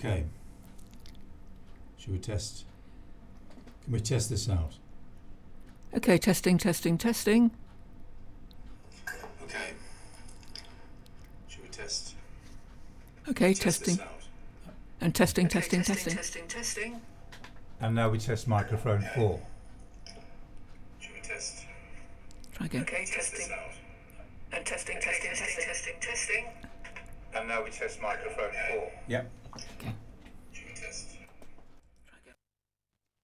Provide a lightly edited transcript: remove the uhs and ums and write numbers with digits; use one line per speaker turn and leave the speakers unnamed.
Okay. Should we test? Can we test this out?
Okay, testing.
Okay. Should we test?
Okay,
Test
testing.
this out.
And testing.
And now we test microphone 4. Should we test?
Try again.
Okay, testing. And testing. And now we test microphone 4. Yep.
Okay.